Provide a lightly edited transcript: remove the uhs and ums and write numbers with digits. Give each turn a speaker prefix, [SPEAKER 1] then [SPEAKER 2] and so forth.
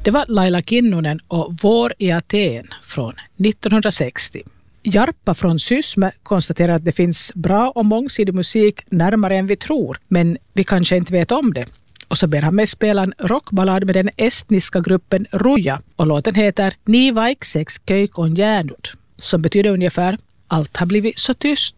[SPEAKER 1] Det var Laila Kinnunen och Vår i Aten från 1960. Jarppa från Sysme konstaterar att det finns bra och mångsidig musik närmare än vi tror, men vi kanske inte vet om det. Och så ber han mig spela en rockballad med den estniska gruppen Ruja och låten heter Ni vaikseks köik on jäänyt, som betyder ungefär allt har blivit så tyst.